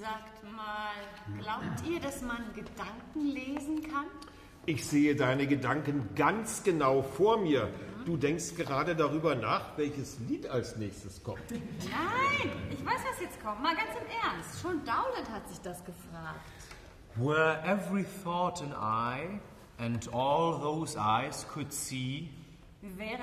Sagt mal, glaubt ihr, dass man Gedanken lesen kann? Ich sehe deine Gedanken ganz genau vor mir. Du denkst gerade darüber nach, welches Lied als nächstes kommt. Nein, ich weiß, was jetzt kommt. Mal ganz im Ernst. Schon Dowland hat sich das gefragt. Were every thought an eye, and all those eyes could see, Wäre